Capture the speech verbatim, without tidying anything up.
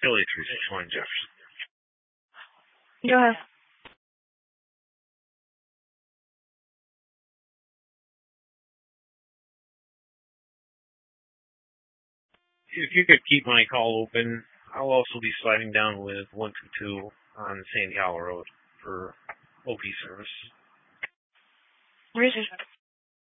Billy three six one Jefferson. Go ahead. If you could keep my call open, I'll also be sliding down with one two two on Sandy Hollow Road for O P service. Where is it?